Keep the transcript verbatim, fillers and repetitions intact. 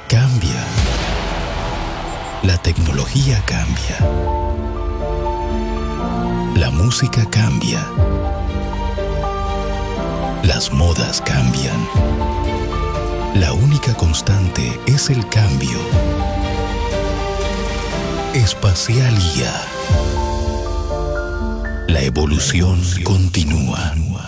cambia. La tecnología cambia. La música cambia. Las modas cambian. La única constante es el cambio. Espacialía. La evolución continúa.